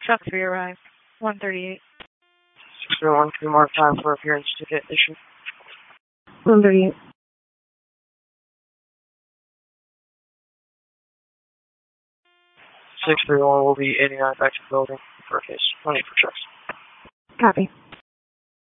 Truck 3 arrived. 138. 631, can you mark time for appearance ticket issue? 138. 631 will be 89 back to the building for a case. No need for checks. Copy.